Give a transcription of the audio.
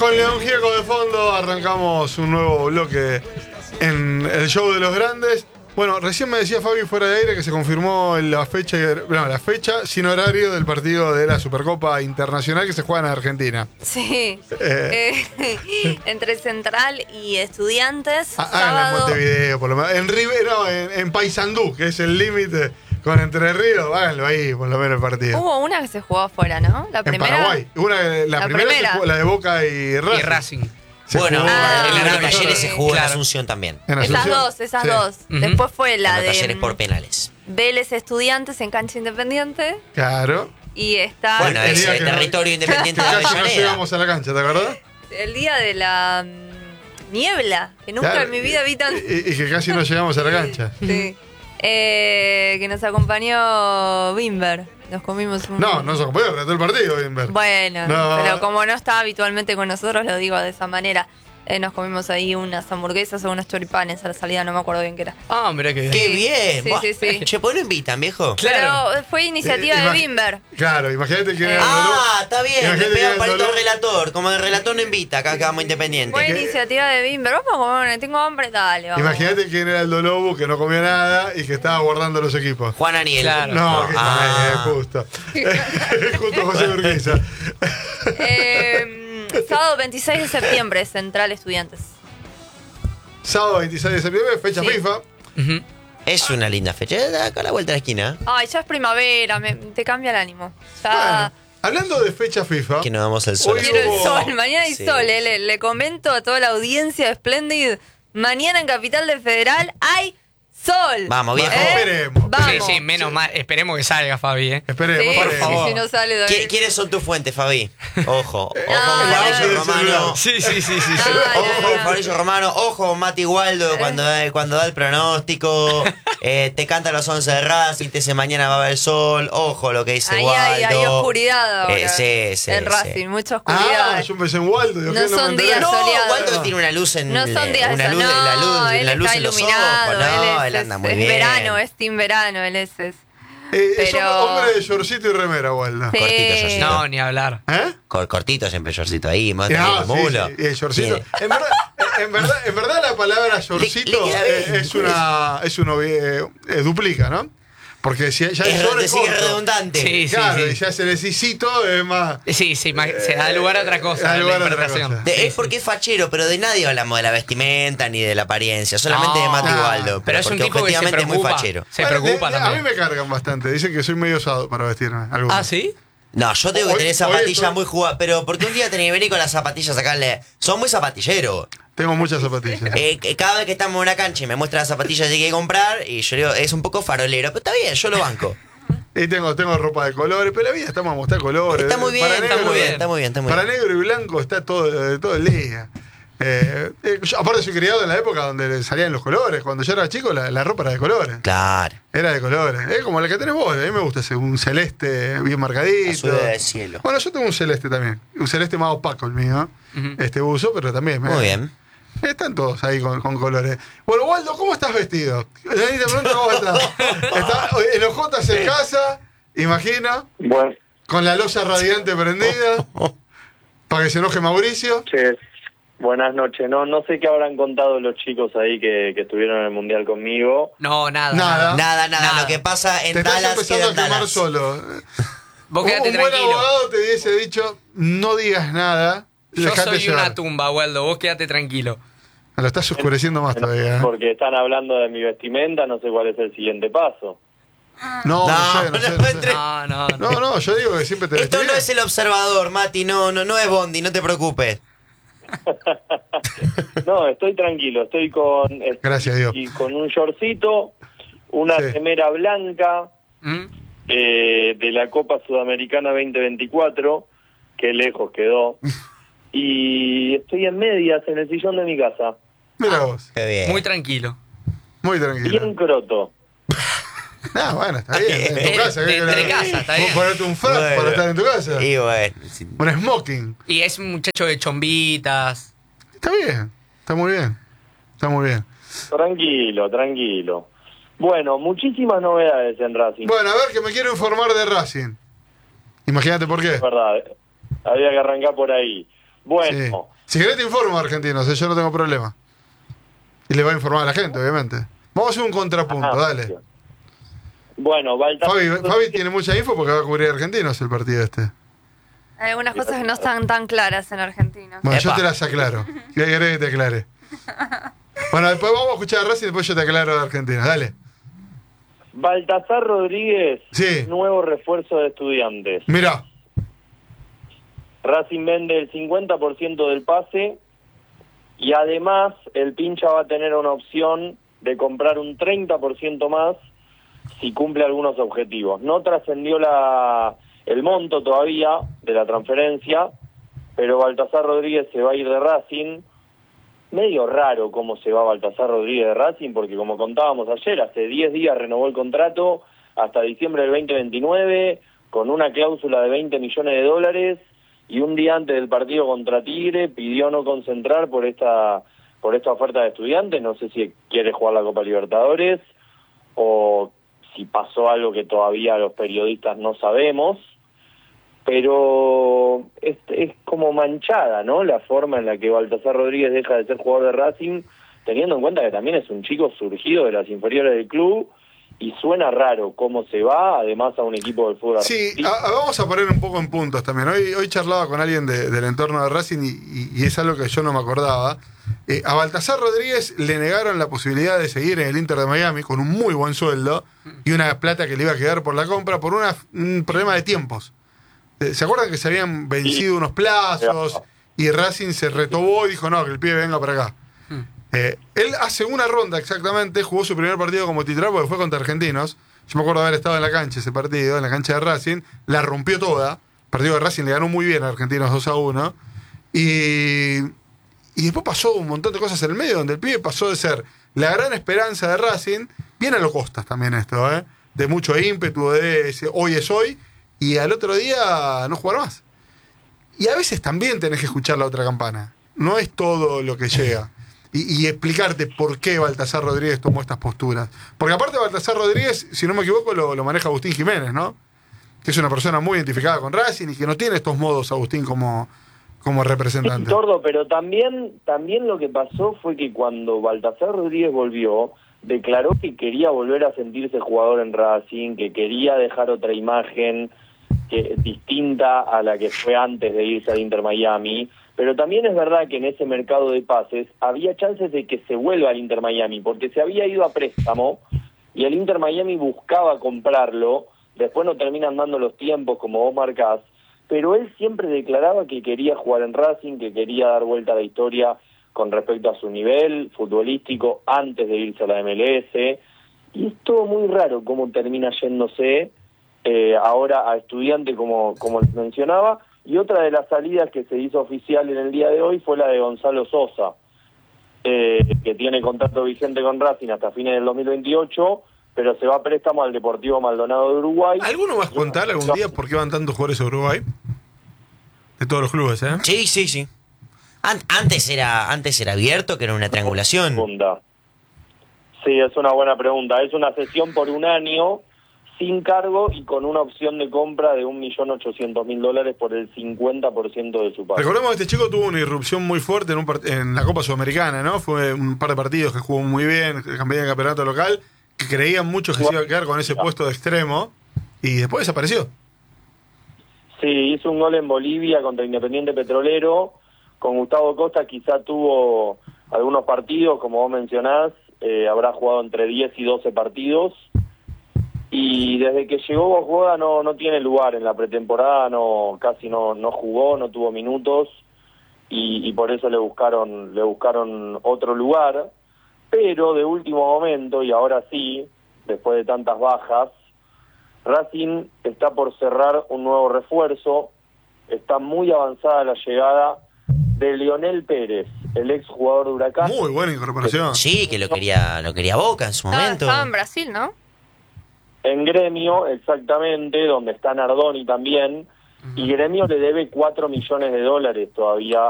Con León Gieco de fondo arrancamos un nuevo bloque en el show de los grandes. Bueno, recién me decía Fabi fuera de aire que se confirmó la fecha sin horario del partido de la Supercopa Internacional que se juega en Argentina. Sí. Entre Central y Estudiantes. En Montevideo, por lo menos. En Rivero, en Paysandú, que es el límite con Entre Ríos. Háganlo ahí, por lo menos el partido. Hubo una que se jugó afuera, ¿no? La primera. En Paraguay. La primera. Se jugó, la de Boca y Racing. Y Racing. Bueno, en Talleres se jugó en Asunción también. Esas dos. Sí. Después fue la de Talleres por penales. Vélez Estudiantes en cancha independiente. Claro. Y está. Bueno, es territorio independiente de Casi Avellaneda. nos llegamos a la cancha, ¿te acordás? El día de la niebla, que nunca en mi vida vi tan. Y que casi no llegamos a la cancha. Sí. Que nos acompañó Bimber. Nos comimos un. No se acompañó, relató el partido, Bimber. Bueno, pero como no está habitualmente con nosotros, lo digo de esa manera. Nos comimos ahí unas hamburguesas o unos choripanes a la salida, no me acuerdo bien qué era. Ah, mirá que bien. ¡Qué bien! Sí. Che, ¿por qué no invitan, viejo? Claro. Pero fue iniciativa de Bimber. Claro, imagínate quién era el Está bien, le Imagínate pegan que palito el al relator. Como el relator no invita, acá quedamos independientes. Fue iniciativa de Bimber. Vamos a comer, tengo hambre, dale, vamos. Imagínate quién era el Lobo que no comía nada y que estaba guardando los equipos. Juan Aniel. Claro. No, justo. Justo José Urquiza. Sábado 26 de septiembre, Central Estudiantes. Sábado 26 de septiembre, fecha Sí. FIFA. Es una linda fecha. Acá a la vuelta de la esquina. Ay, ya es primavera, te cambia el ánimo. Ya. Bueno, hablando de fecha FIFA. Que nos damos el sol. Hoy Quiero el hubo- sol, mañana hay Sí. sol. Le comento a toda la audiencia de Splendid. Mañana en Capital del Federal hay sol. Vamos, viejo. Esperemos. Vamos. Sí, menos mal. Esperemos que salga, Fabi, Esperemos, Sí, por sí, favor. si no sale David. ¿Quiénes son tus fuentes, Fabi? Ojo. Ojo, no, Fabricio no. Romano. Sí. Ojo, Fabricio Romano. Ojo, Mati Waldo cuando da el pronóstico. Te canta a las 11 de Racing. Te dice mañana va a haber sol. Ojo lo que dice Ahí Waldo. hay oscuridad ahora. Sí. En Racing, mucha oscuridad. Yo empecé en Waldo. No me son enteré. días No, soleados. Waldo tiene una luz en No son días una esos, luz, no, la él luz está en los iluminado, ojos. No, él él anda muy es bien. verano, es team verano, él es. Es Pero- hombre de shortcito y remera, Waldo. Sí. Cortito, shortcito. No, ni hablar. ¿Eh? Cortito siempre shortcito ahí. Más el Sí, mulo. sí, y el shortcito. Bien. En verdad la palabra shortcito Le queda bien. es duplica, ¿no? Porque si ya el short es Sigue corto. redundante. Sí. Claro, y ya se le cito es más. Sí, se da lugar a otra cosa. da la lugar a otra interpretación. cosa. Es porque es fachero, pero de nadie hablamos de la vestimenta ni de la apariencia, solamente de Mati No, Waldo. Pero es un porque tipo que se objetivamente es muy preocupa. fachero. Se preocupa A mí también. me cargan bastante. Dicen que soy medio osado para vestirme. algunos. ¿Ah, sí? No, yo tengo que Hoy- tener hoy zapatillas estoy- muy jugadas, pero porque un día tenés que venir con las zapatillas a sacarle. Son muy zapatilleros. Tengo muchas zapatillas. Cada vez que estamos en una cancha y me muestra las zapatillas que hay que comprar, y yo digo, es un poco farolero, pero está bien, yo lo banco. Y tengo ropa de colores, pero la vida está a mostrar colores. Está muy bien, Para está negro- muy bien, está muy bien, está muy Para bien. negro y blanco está todo el día. Yo, aparte soy criado en la época donde salían los colores. Cuando yo era chico la ropa era de colores. Claro. Era de colores. Es como la que tenés vos. A mí me gusta ese, un celeste bien marcadito. Azul del cielo. Bueno, yo tengo un celeste también. Un celeste más opaco el mío. Este uso, pero también. Muy bien. Están todos ahí con colores. Bueno, Waldo, ¿cómo estás vestido? Ahí te pregunto cómo estás. En ojotas en casa, imagina, Bueno, con la losa radiante prendida, para que se enoje Mauricio. che, buenas noches. No sé qué habrán contado los chicos ahí que estuvieron en el Mundial conmigo. No, nada. Nada. Nada. Lo que pasa Te en estás Dallas empezando queda a en quemar Dallas. solo. Vos quedate Un buen tranquilo. abogado te hubiese dicho, no digas nada, Yo dejate soy llevar. una tumba, Waldo. Vos quedate tranquilo. Lo estás oscureciendo más todavía. ¿eh? Porque están hablando de mi vestimenta, no sé cuál es el siguiente paso. No sé. No. Yo digo que siempre te Esto vestís no bien. es el observador, Mati, no es Bondi, no te preocupes. No, estoy tranquilo, estoy con Gracias a Dios. y con un shortcito, una Sí. remera blanca ¿Mm? de la Copa Sudamericana 2024, que lejos quedó. Y estoy en medias en el sillón de mi casa, Mira vos. Qué bien. Muy tranquilo. Muy tranquilo. bien croto. Bueno, está bien. En tu casa. ¿qué Entre querés? casa, está bien. Vos ponerte un frac Bueno. para estar en tu casa. Y bueno, Un smoking. Y es un muchacho de chombitas. Está bien. Está muy bien. Está muy bien. Tranquilo. Bueno, muchísimas novedades en Racing. Bueno, a ver, que me quiero informar de Racing. Imagínate por qué. Es verdad, había que arrancar por ahí. Bueno, Si querés te informo, Argentinos, yo no tengo problema. Y le va a informar a la gente, obviamente. Vamos a hacer un contrapunto, dale. bueno, Fabi tiene mucha info porque va a cubrir Argentinos el partido este. Hay algunas cosas que no están tan claras en Argentina. Bueno, yo Epa. te las aclaro. ¿Qué querés que te aclare? Bueno, después vamos a escuchar a Racing y después yo te aclaro de Argentina. Dale. Baltasar Rodríguez, Sí. nuevo refuerzo de Estudiantes. Mirá. Racing vende el 50% del pase y además el pincha va a tener una opción de comprar un 30% más si cumple algunos objetivos. No trascendió el monto todavía de la transferencia, pero Baltasar Rodríguez se va a ir de Racing. Medio raro cómo se va Baltasar Rodríguez de Racing, porque como contábamos ayer, hace 10 días renovó el contrato hasta diciembre del 2029, con una cláusula de $20 millones, y un día antes del partido contra Tigre pidió no concentrar por esta oferta de Estudiantes. No sé si quiere jugar la Copa Libertadores o si pasó algo que todavía los periodistas no sabemos, pero es como manchada, ¿no?, la forma en la que Baltasar Rodríguez deja de ser jugador de Racing, teniendo en cuenta que también es un chico surgido de las inferiores del club, y suena raro cómo se va, además, a un equipo del fútbol Sí, argentino. vamos a poner un poco en puntos también. Hoy charlaba con alguien del entorno de Racing y es algo que yo no me acordaba. A Baltasar Rodríguez le negaron la posibilidad de seguir en el Inter de Miami con un muy buen sueldo y una plata que le iba a quedar por la compra por un problema de tiempos. ¿Se acuerdan que se habían vencido unos plazos y Racing se retobó y dijo no, que el pibe venga para acá? Él hace una ronda exactamente, jugó su primer partido como titular porque fue contra Argentinos. Yo me acuerdo de haber estado en la cancha ese partido, en la cancha de Racing, la rompió toda. El partido de Racing le ganó muy bien a Argentinos 2-1. Y después pasó un montón de cosas en el medio, donde el pibe pasó de ser la gran esperanza de Racing, bien a lo Costas también esto, de mucho ímpetu, de ese hoy es hoy, y al otro día no jugar más. Y a veces también tenés que escuchar la otra campana. No es todo lo que llega. Y explicarte por qué Baltasar Rodríguez tomó estas posturas. Porque aparte Baltasar Rodríguez, si no me equivoco, lo maneja Agustín Jiménez, ¿no? Que es una persona muy identificada con Racing y que no tiene estos modos, Agustín, como representante. Sí, Tordo, pero también lo que pasó fue que cuando Baltasar Rodríguez volvió, declaró que quería volver a sentirse jugador en Racing, que quería dejar otra imagen distinta a la que fue antes de irse al Inter Miami. Pero también es verdad que en ese mercado de pases había chances de que se vuelva al Inter Miami, porque se había ido a préstamo y el Inter Miami buscaba comprarlo. Después no terminan dando los tiempos, como vos marcás, pero él siempre declaraba que quería jugar en Racing, que quería dar vuelta a la historia con respecto a su nivel futbolístico antes de irse a la MLS. Y es todo muy raro cómo termina yéndose ahora a Estudiante, como les mencionaba. Y otra de las salidas que se hizo oficial en el día de hoy fue la de Gonzalo Sosa, que tiene contrato vigente con Racing hasta fines del 2028, pero se va a préstamo al Deportivo Maldonado de Uruguay. ¿Alguno vas a contar algún día por qué van tantos jugadores a Uruguay? De todos los clubes, ¿eh? Sí. Antes era abierto, que era una triangulación. Pregunta. Sí, es una buena pregunta. Es una cesión por un año, sin cargo y con una opción de compra de $1.800.000 por el 50% de su pase. Recordemos que este chico tuvo una irrupción muy fuerte en la Copa Sudamericana, ¿no? Fue un par de partidos que jugó muy bien, campeón de campeonato local, que creían muchos que se iba a quedar con ese puesto de extremo y después desapareció. Sí, hizo un gol en Bolivia contra Independiente Petrolero. Con Gustavo Costa quizá tuvo algunos partidos, como vos mencionás, habrá jugado entre 10 y 12 partidos. Y desde que llegó Bojoda no tiene lugar en la pretemporada, casi no jugó, no tuvo minutos y por eso le buscaron otro lugar. Pero de último momento, y ahora sí, después de tantas bajas, Racing está por cerrar un nuevo refuerzo. Está muy avanzada la llegada de Leonel Pérez, el ex jugador de Huracán. Muy buena incorporación. Sí, que lo quería Boca en su momento. Estaba en Brasil, ¿no? En Gremio, exactamente, donde está Nardoni también, y Gremio le debe $4 millones todavía